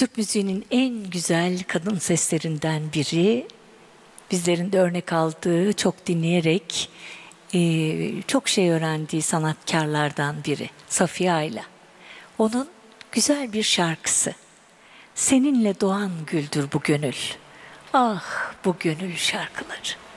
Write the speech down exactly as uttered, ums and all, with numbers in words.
Türk müziğinin en güzel kadın seslerinden biri. Bizlerin de örnek aldığı, çok dinleyerek eee, çok şey öğrendiği sanatkarlardan biri. Safiye Ayla. Onun güzel bir şarkısı. Seninle doğan güldür bu gönül. Ah bu gönül şarkıları.